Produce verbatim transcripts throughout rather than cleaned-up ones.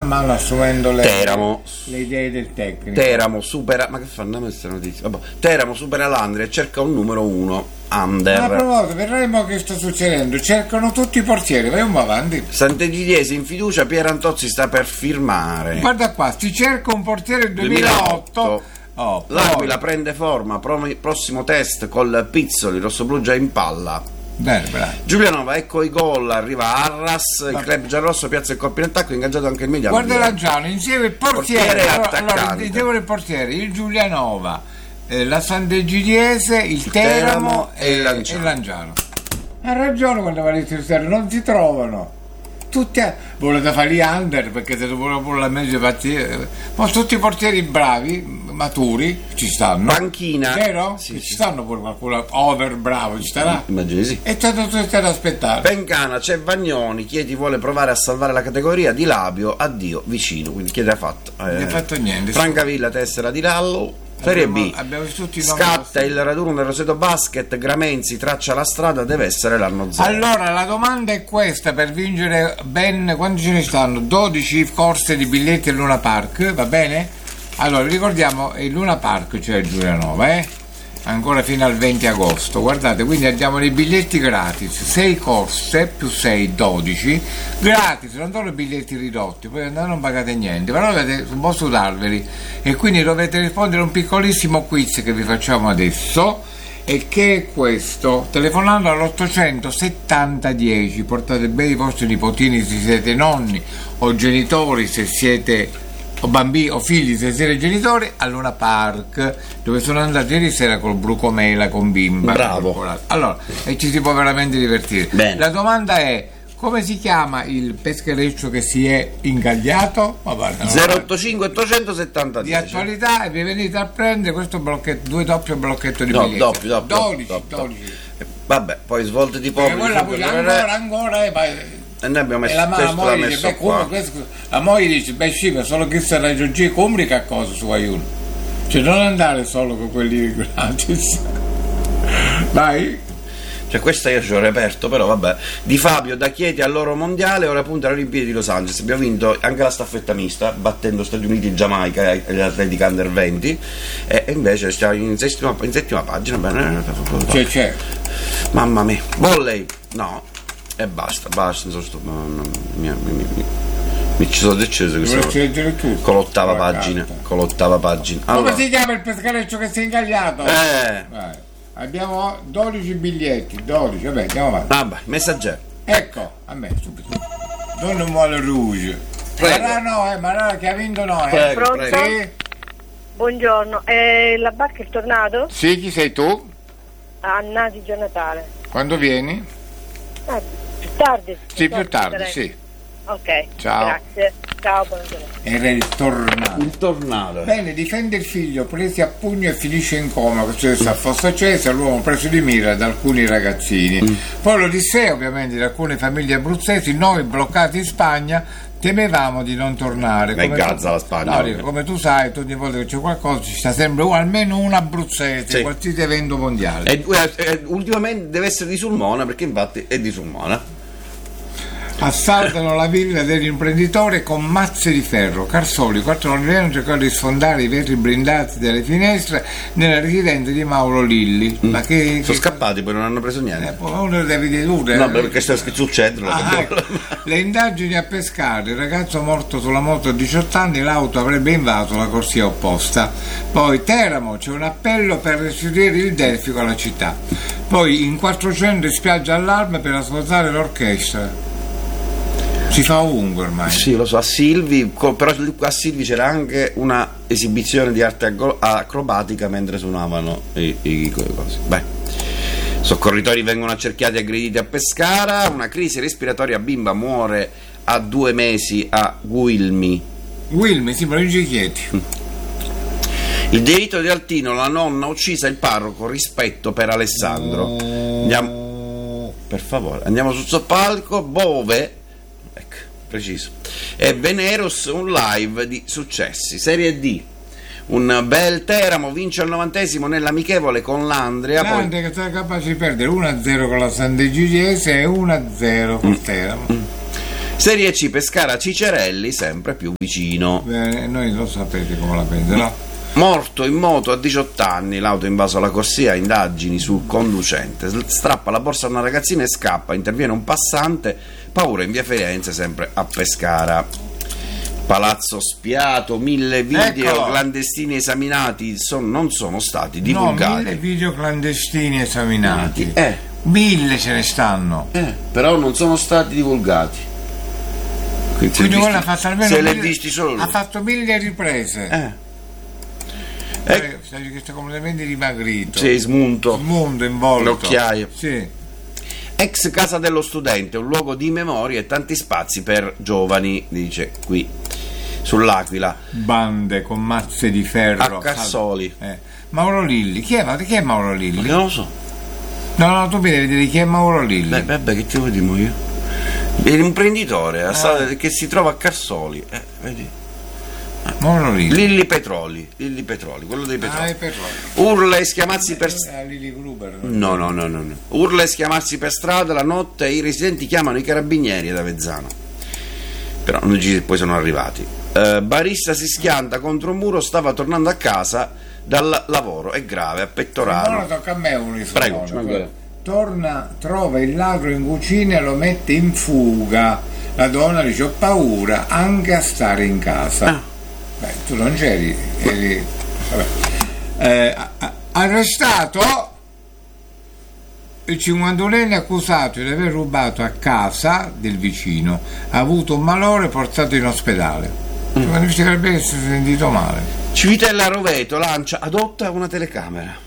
mano assumendo le, Teramo. le idee del tecnico. Teramo supera, ma che fanno queste notizie? Vabbè. Teramo supera l'Andria e cerca un numero uno under. Ma a proposito, vedremo che sta succedendo. Cercano tutti i portieri, vai un po' avanti. Sant'Egidiese in fiducia, Pierantozzi sta per firmare. Guarda qua, si cerca un portiere duemilaotto. Oh, L'Aquila prende forma, pro- prossimo test col Pizzoli, rossoblù già in palla. Bene, bravo. Giulianova, ecco i gol, arriva Arras, il club giallorosso piazza il colpo in attacco, ingaggiato anche il mediano. Guarda la Giano, insieme il portiere, Portiere e allora, attaccante. allora, insieme il portiere, il Giulianova, eh, la Sant'Egidiese, il Teramo e il Lanciano. Lanciano. Ha ragione quando va a dire, non si trovano. Tutti a... volete fare gli under perché se dopo pure la mezza partita, ma tutti i portieri bravi, maturi, ci stanno. Panchina. Vero? Sì, ci sì. stanno pure qualcuno over bravo, ci starà. Immagini sì. E c'è tutto da aspettare. Pencana, c'è Vagnoni, Chieti vuole provare a salvare la categoria, Di Labio, addio, vicino, quindi Chieti ha fatto. Eh, Non ha fatto niente. Francavilla, tessera di Rallo. Serie Abbiamo- B, abbiamo tutti i nomi scatta nostri. il raduno del Roseto Basket, Gramenzi traccia la strada, deve essere l'anno zero. Allora la domanda è questa: per vincere ben quanti ce ne stanno? dodici corse di biglietti al Luna Park, va bene? Allora ricordiamo il Luna Park, cioè Giulianova, eh? Ancora fino al venti agosto, guardate, quindi abbiamo dei biglietti gratis, sei corse più sei, dodici gratis, non sono biglietti ridotti, poi non pagate niente, però avete un po' sudarveli e quindi dovete rispondere a un piccolissimo quiz che vi facciamo adesso, e che è questo: telefonando all'ottocento settanta dieci, portate bene i vostri nipotini se siete nonni o genitori, se siete o bambini o figli se siete genitori, a Luna Park, dove sono andato ieri sera col Brucomela con bimba. Bravo. Allora, e ci si può veramente divertire. Bene. La domanda è: come si chiama il peschereccio che si è ingagliato? Ma guarda, no, zero ottocinque ottocentosettanta di attualità, e vi venite a prendere questo blocchetto, due doppio blocchetto di No, biglietti. doppio, doppio, dodici, doppio, dodici. Vabbè, poi svolte di Perché poveri, quella sempre poi per- ancora, ancora e poi... e noi abbiamo E messo la, ma- la questo l'ha moglie dice, messo beh, come, qua. questo, la moglie dice, beh sì, ma solo chi sarà Giorgi comunica cosa su aiuto. Cioè non andare solo con quelli gratis. Vai. Cioè questa io ci ho reperto, però vabbè. Di Fabio, da Chieti al loro mondiale, ora punta alle Olimpiadi di Los Angeles. Abbiamo vinto anche la staffetta mista, battendo Stati Uniti e Giamaica agli atleti under venti, e e invece stiamo in settima, in settima pagina. Bene. C'è, c'è. Mamma mia. Volley, no. E basta, basta, non so, sto, no, no, mi, mi, mi, mi, mi ci sono deciso che Dovresti sono leggere tutto. con l'ottava La pagina, carta. con l'ottava pagina. Allora, Come si chiama il peschereccio che si è ingagliato? eh, Vai. Abbiamo dodici biglietti, dodici, vabbè, andiamo avanti. vabbè, messaggero. Ecco, a me subito. Don Molle Rouge. Prego. Ma no, eh, ma no, che ha vinto no, eh. Prego, Pronto? prego. Sì? Buongiorno, eh, la barca è tornato? Sì, chi sei tu? Anna di Gio Natale. Quando vieni? Ah, più tardi? Sì, Non più so, tardi, sarei- sì. Ok, Ciao. grazie. Ciao, buongiorno. Era il tornado. Il tornado. Bene, difende il figlio, presi a pugno e finisce in coma. Successo a Fossa Cesa, l'uomo preso di mira da alcuni ragazzini. Mm. Poi l'odissea, ovviamente, di alcune famiglie abruzzesi. Noi, bloccati in Spagna, temevamo di non tornare. Ma è Come Gaza tu- la Spagna, No, ovvio. dico, come tu sai, ogni volta che c'è qualcosa ci sta sempre un- almeno un abruzzese, Sì. qualsiasi evento mondiale. E, e- e ultimamente deve essere di Sulmona, perché infatti è di Sulmona. Assaltano la villa dell'imprenditore con mazze di ferro. Carsoli, quattro norvegiani cercano di sfondare i vetri blindati delle finestre nella residenza di Mauro Lilli. Ma che, Sono che- scappati, poi non hanno preso Eh, niente. poi uno deve dedurre. No, perché sta scritto sul centro. Ah, ecco. Le indagini a Pescara, il ragazzo morto sulla moto a diciotto anni, l'auto avrebbe invaso la corsia opposta. Poi Teramo, c'è un appello per restituire il Delfico alla città. Poi in quattrocento in spiaggia allarme per ascoltare l'orchestra. Si fa ovunque ormai. Sì, lo so, a Silvi, co- però a Silvi c'era anche una esibizione di arte ago- acrobatica mentre suonavano i, i co- cosi. Beh. Soccorritori vengono accerchiati e aggrediti a Pescara, una crisi respiratoria, bimba muore a due mesi a Guilmi. Wilmi, sì, provincia di Chieti. Il diritto di Altino, la nonna uccisa il parroco, rispetto per Alessandro. Andiamo, per favore, andiamo sul soppalco. Bove, ecco, preciso, e Veneros, un live di successi. Serie D, un bel Teramo vince al novantesimo nell'amichevole con l'Andria. L'Andria che sarà capace di perdere uno a zero con la Sant'Egidiese e uno a zero con Teramo. Serie C, Pescara Cicerelli sempre più vicino. Beh, noi lo sapete come la prende, no? Morto in moto a diciotto anni, l'auto ha invaso la corsia, indagini sul conducente, strappa la borsa a una ragazzina e scappa, interviene un passante, paura in via Firenze sempre a Pescara. Palazzo spiato, mille video Ecco. clandestini esaminati son, non sono stati divulgati. No, mille video clandestini esaminati. Eh, Mille ce ne stanno. eh, però non sono stati divulgati. Quindi, Quindi se quello ha visti- fatto almeno se l'è mille- visti solo lui. ha fatto mille riprese. Eh. Eh, sai che sta completamente dimagrito. Sei smunto. Il mondo involto. Le occhiaie. Sì. Ex casa dello studente, un luogo di memoria e tanti spazi per giovani, dice qui sull'Aquila. Bande con mazze di ferro. A Cassoli. Eh. Mauro Lilli. Chi è, ma chi è Mauro Lilli? Non lo so. No, no, tu mi devi dire chi è Mauro Lilli. Beh, vabbè, che ti vuoi dire io? È l'imprenditore a Sa- che si trova a Cassoli. Eh, vedi? Mauro Lilli. Lilli Petroli, Lilli Petroli, quello dei Ah, petroli. è petrolio. Urla e schiamazzi per Ah, Lilli Gruber. No, no, no, no, no. Urla e schiamarsi per strada la notte e i residenti chiamano i carabinieri ad Avezzano. Però non ci poi sono arrivati. Eh, barista si schianta contro un muro, stava tornando a casa dal lavoro, è grave, a Ora pettorale. tocca a me un Prego, risolvo. ci manca. Torna, trova il ladro in cucina e lo mette in fuga. La donna dice ho paura anche a stare in casa. Ah. Beh, tu non c'eri. eri- vabbè. Eh, a- a- arrestato il cinquantunenne accusato di aver rubato a casa del vicino. Ha avuto un malore portato in ospedale. Mm. Quando dice che si è sentito male. Civitella Roveto lancia, adotta una telecamera.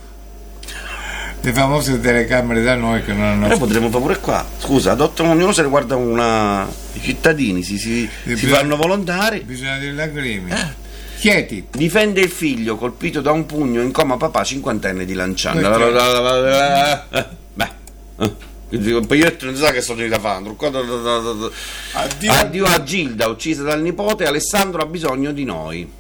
Le famose telecamere da noi che non hanno. Però potremmo fare pure qua. Scusa, adottano ognuno se ne guarda una. I cittadini si, si, E si bisogna- fanno volontari. Bisogna dire lacrime. Chieti. Difende il figlio colpito da un pugno in coma papà cinquantenne di Lanciano. Perché? Beh, eh, quindi poi io non so che sto di fare. Addio. Addio a Gilda, uccisa dal nipote. Alessandro ha bisogno di noi.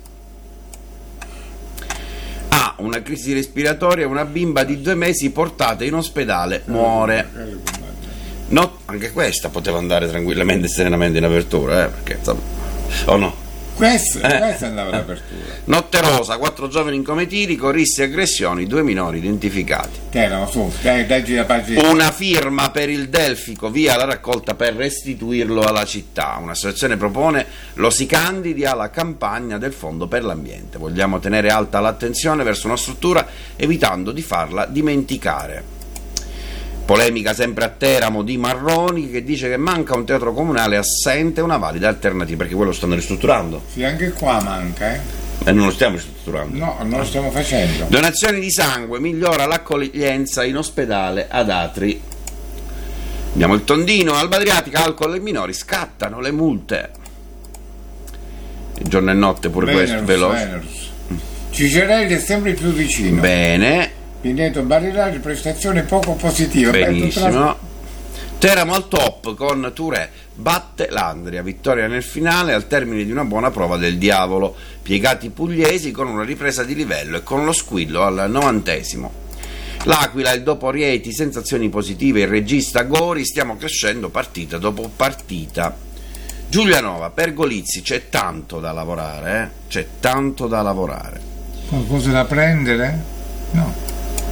Ha una crisi respiratoria, una bimba di due mesi portata in ospedale, muore. No, anche questa poteva andare tranquillamente e serenamente in apertura, eh, perché insomma, o no? Questo, Eh. questo andava d'apertura. Notte rosa, quattro giovani incometiti, rissi e aggressioni, due minori identificati. Te no, su, dai, dagli la pagina. Una firma per il Delfico, via la raccolta per restituirlo alla città. Un'associazione propone lo si candidi alla campagna del Fondo per l'Ambiente. Vogliamo tenere alta l'attenzione verso una struttura evitando di farla dimenticare. Polemica sempre a Teramo di Marroni che dice che manca un teatro comunale assente una valida alternativa, perché quello stanno ristrutturando Sì, anche qua manca, eh. e non lo stiamo ristrutturando. No, non lo stiamo facendo. Donazioni di sangue, migliora l'accoglienza in ospedale ad Atri. Abbiamo il tondino, Alba Adriatica, alcol ai minori, scattano le multe. Il giorno e notte pure questo, Venerus, veloce. Venerus. Cicerelli è sempre più vicino. Bene, Pineto Barilari, prestazione poco positiva. Beh, tutta la- benissimo. Teramo al top con Touré, batte l'Andria, vittoria nel finale al termine di una buona prova del diavolo. Piegati i pugliesi con una ripresa di livello e con lo squillo al novantesimo. L'Aquila, il dopo Rieti, sensazioni positive, il regista Gori, stiamo crescendo partita dopo partita. Giulianova, Pergolizzi, c'è tanto da lavorare, eh? C'è tanto da lavorare. Qualcosa da prendere? No.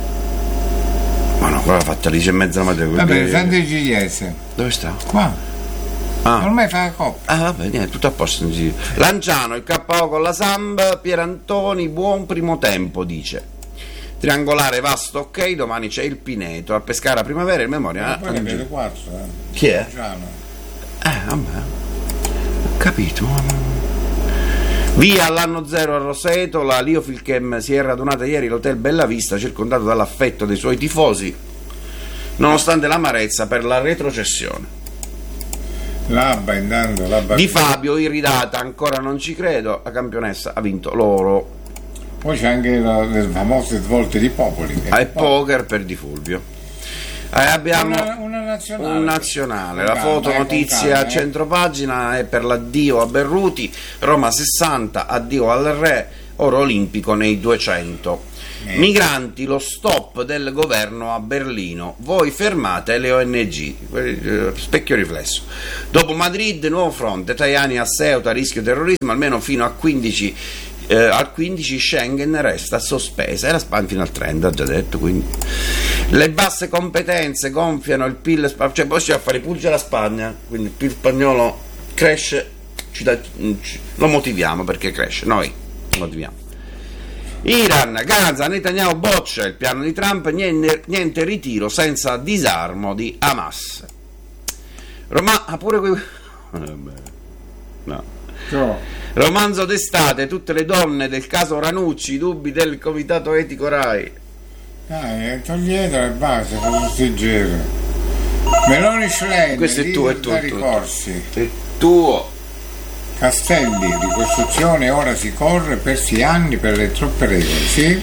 Ma no, quella l'ha fatta alle dieci e mezza la mattina. Vabbè, quindi- Sante Gigliese. Dove sta? Qua. Ah. Ormai fa la coppia. Ah, vabbè, niente, tutto a posto in giro. Lanciano, il K O con la Samb, Pierantoni, buon primo tempo, dice. Triangolare vasto, ok, domani c'è il Pineto, a Pescara Primavera, il Memoria. Poi ne vede quattro, eh. Chi è? Giano. Eh, vabbè. Ho capito. Via all'anno zero a Roseto, la Liofilchem si è radunata ieri all'hotel Bellavista, circondato dall'affetto dei suoi tifosi, nonostante l'amarezza per la retrocessione. L'Abba intanto, l'Abba. Di Fabio, irridata, ancora non ci credo, la campionessa ha vinto l'oro. Poi c'è anche la- le famose svolte di Popoli. che- Ai poker per Di Fulvio. Eh, abbiamo Una, una nazionale. un nazionale, la Con calma, foto eh, con notizia calma, a eh. centropagina è per l'addio a Berruti, Roma sessanta, addio al re, oro olimpico nei duecento. Eh. Migranti, lo stop del governo a Berlino, voi fermate le O N G, specchio riflesso. Dopo Madrid, nuovo fronte, Tajani a Ceuta, rischio terrorismo, almeno fino a quindici, eh, al quindici Schengen resta sospesa, e la Spagna fino al trenta, ha già detto, quindi. Le basse competenze gonfiano il P I L, cioè poi ci va a fare i puggi alla Spagna, quindi il P I L spagnolo cresce, ci da, ci, lo motiviamo perché cresce, noi lo motiviamo. Iran, Gaza, Netanyahu boccia il piano di Trump, niente, niente ritiro senza disarmo di Hamas. Roma, ah, pure qui. No. No. Romanzo d'estate, tutte le donne del caso Ranucci, i dubbi del comitato etico Rai. Dai, toglietelo e basta, fa tutti i giri. Meloni Schlein, questo è tuo, è tuo, ricorsi. È tuo. Castelli, ricostruzione, ora si corre, persi anni per le troppe regole, sì?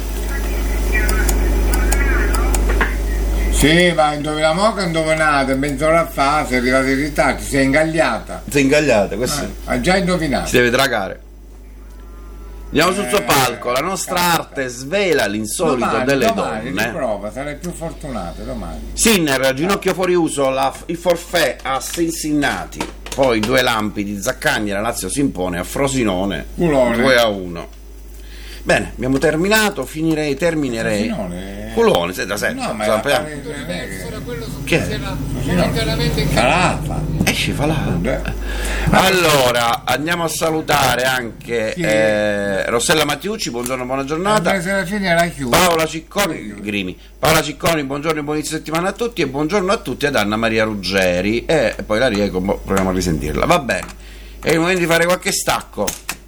Sì, ma indovina mo che indovinate, mezz'ora fa, sei arrivata in ritardo, ti sei ingagliata. Sei ingagliata, questo Ah, ha già indovinato. si deve dragare. Andiamo sul suo Eh, palco, la nostra cazzo. arte svela l'insolito Domani, delle domani, donne. riprova, sarai più fortunata domani. Sinner, ginocchio fuori uso, la, il forfait a Cincinnati, poi due lampi di Zaccagni, la Lazio si impone a Frosinone Culone. due a uno. Bene, abbiamo terminato, finirei, terminerei. Frosinone? Culone, senta, senta. No, ma sappiamo. era pare- Che è? Frosinone. Calafa. Esci, fa là. Eh. Allora, andiamo a salutare anche Chi? eh, Rossella Mattiucci, buongiorno, buona giornata. Andrea Serafini era chiuso. Paola Cicconi, Grimi. Paola Cicconi, buongiorno e buon inizio settimana a tutti, e buongiorno a tutti ad Anna Maria Ruggeri. E poi la Riego, boh, proviamo a risentirla. Va bene, è il momento di fare qualche stacco.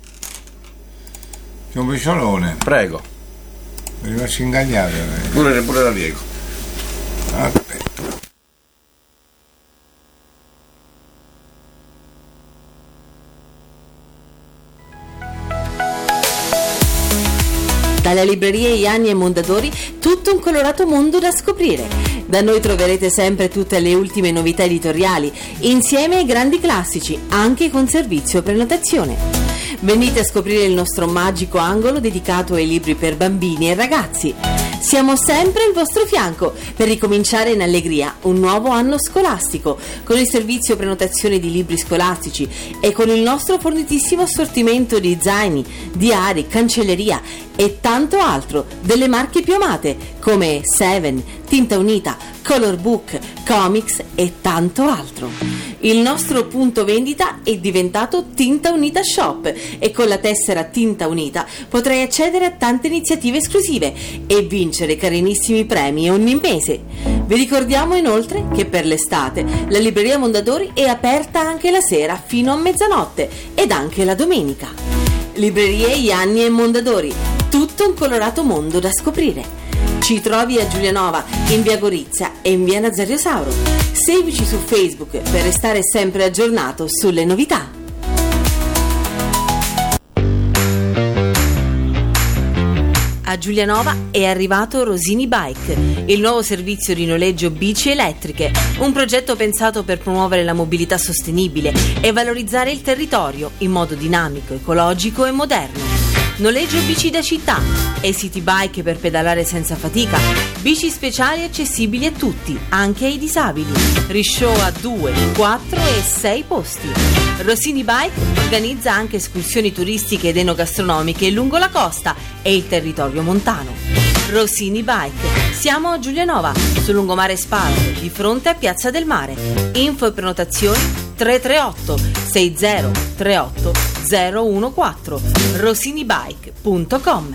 C'è un picciolone. Prego. Mi rilascio ingagliato. eh. Pure, pure la Riego. Aspetta. Dalle librerie Ianni e Mondadori, tutto un colorato mondo da scoprire. Da noi troverete sempre tutte le ultime novità editoriali, insieme ai grandi classici, anche con servizio prenotazione. Venite a scoprire il nostro magico angolo dedicato ai libri per bambini e ragazzi. Siamo sempre al vostro fianco per ricominciare in allegria un nuovo anno scolastico, con il servizio prenotazione di libri scolastici e con il nostro fornitissimo assortimento di zaini, diari, cancelleria e tanto altro delle marche più amate come Seven, Tinta Unita, Color Book, Comics e tanto altro. Il nostro punto vendita è diventato Tinta Unita Shop e con la tessera Tinta Unita potrai accedere a tante iniziative esclusive e vincere carinissimi premi ogni mese. Vi ricordiamo inoltre che per l'estate la libreria Mondadori è aperta anche la sera fino a mezzanotte ed anche la domenica. Librerie Ianni e Mondadori, tutto un colorato mondo da scoprire. Ci trovi a Giulianova, in via Gorizia e in via Nazario Sauro. Seguici su Facebook per restare sempre aggiornato sulle novità. A Giulianova è arrivato Rosini Bike, il nuovo servizio di noleggio bici elettriche, un progetto pensato per promuovere la mobilità sostenibile e valorizzare il territorio in modo dinamico, ecologico e moderno. Noleggio bici da città e city bike per pedalare senza fatica, bici speciali accessibili a tutti, anche ai disabili, rishow a due, quattro e sei posti. Rossini Bike organizza anche escursioni turistiche ed enogastronomiche lungo la costa e il territorio montano. Rossini Bike, siamo a Giulianova, sul lungomare Spalato, di fronte a Piazza del Mare. Info e prenotazioni tre tre otto sei zero tre otto zero uno quattro, rosinibike punto com.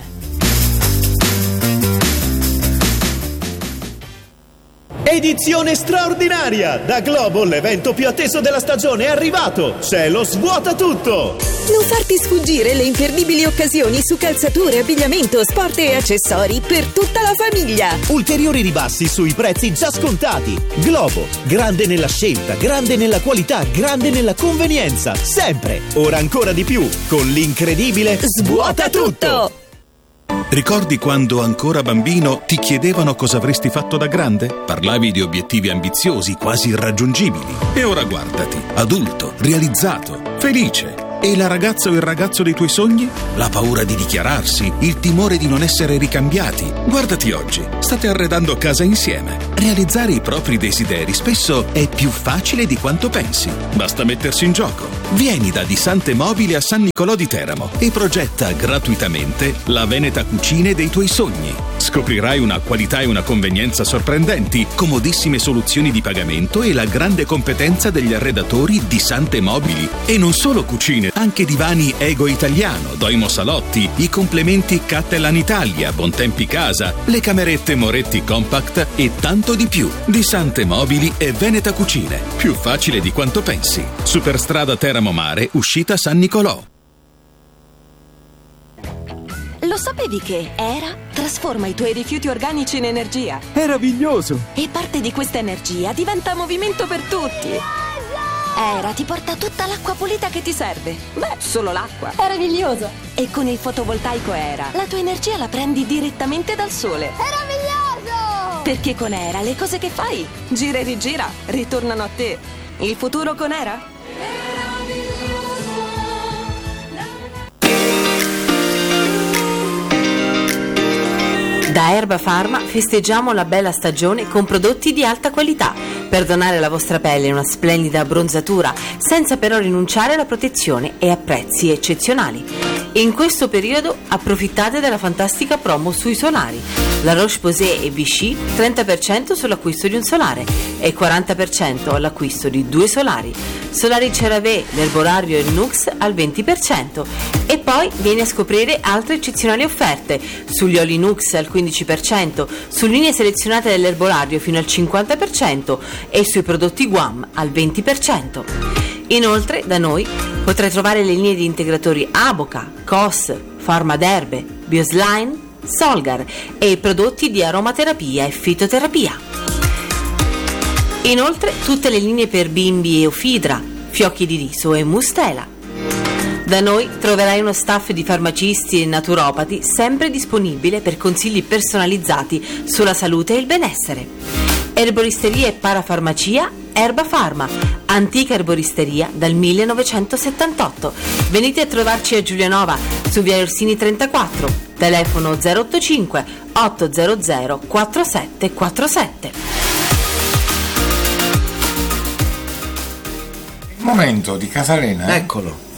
Edizione straordinaria! Da Globo l'evento più atteso della stagione è arrivato! C'è lo Svuota Tutto! Non farti sfuggire le imperdibili occasioni su calzature, abbigliamento, sport e accessori per tutta la famiglia! Ulteriori ribassi sui prezzi già scontati! Globo, grande nella scelta, grande nella qualità, grande nella convenienza! Sempre! Ora ancora di più! Con l'incredibile Svuota Tutto! Ricordi quando ancora bambino ti chiedevano cosa avresti fatto da grande? Parlavi di obiettivi ambiziosi, quasi irraggiungibili. E ora guardati, adulto, realizzato, felice. E la ragazza o il ragazzo dei tuoi sogni? La paura di dichiararsi, il timore di non essere ricambiati. Guardati oggi, state arredando casa insieme. Realizzare i propri desideri spesso è più facile di quanto pensi. Basta mettersi in gioco. Vieni da Disante Mobili a San Nicolò di Teramo e progetta gratuitamente la Veneta Cucine dei tuoi sogni. Scoprirai una qualità e una convenienza sorprendenti, comodissime soluzioni di pagamento e la grande competenza degli arredatori Disante Mobili. E non solo cucine, anche divani Ego Italiano, Doimo Salotti, i complementi Cattelan Italia, Bontempi Casa, le camerette Moretti Compact e tanto di più. Disante Mobili e Veneta Cucine. Più facile di quanto pensi. Superstrada Teramo Mare, uscita San Nicolò. Lo sapevi che Era trasforma i tuoi rifiuti organici in energia? Meraviglioso! E parte di questa energia diventa movimento per tutti. Era ti porta tutta l'acqua pulita che ti serve. Beh, solo l'acqua. Meraviglioso! E con il fotovoltaico Era la tua energia la prendi direttamente dal sole. Meraviglioso! Perché con Era le cose che fai, gira e rigira, ritornano a te. Il futuro con Era? Da Erba Pharma festeggiamo la bella stagione con prodotti di alta qualità per donare alla vostra pelle una splendida abbronzatura senza però rinunciare alla protezione e a prezzi eccezionali. In questo periodo approfittate della fantastica promo sui solari. La Roche-Posay e Vichy trenta per cento sull'acquisto di un solare e quaranta per cento all'acquisto di due solari. Solari CeraVe, l'Herbolario e il Nux al venti per cento. E poi vieni a scoprire altre eccezionali offerte sugli oli Nux al quindici per cento, su linee selezionate dell'Herbolario fino al cinquanta per cento e sui prodotti Guam al venti per cento. Inoltre da noi potrai trovare le linee di integratori Aboca, C O S, Pharmaderbe, Bioslime, Solgar e i prodotti di aromaterapia e fitoterapia. Inoltre tutte le linee per bimbi e Eufidra, fiocchi di riso e mustela. Da noi troverai uno staff di farmacisti e naturopati sempre disponibile per consigli personalizzati sulla salute e il benessere. Erboristeria e parafarmacia Erba Pharma, antica erboristeria dal millenovecentosettantotto. Venite a trovarci a Giulianova su via Orsini trentaquattro, telefono zero otto cinque otto zero zero quattro sette quattro sette. Momento di Casalena. Eh? Eccolo.